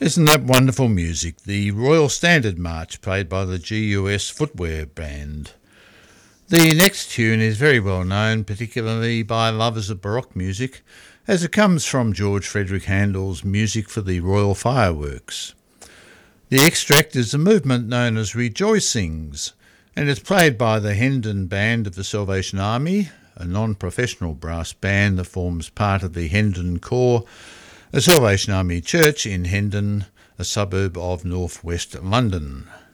Isn't that wonderful music? The Royal Standard March played by the GUS Footwear Band. The next tune is very well known, particularly by lovers of Baroque music, as it comes from George Frederick Handel's Music for the Royal Fireworks. The extract is a movement known as Rejoicings, and it's played by the Hendon Band of the Salvation Army, a non-professional brass band that forms part of the Hendon Corps, a Salvation Army church in Hendon, a suburb of northwest London.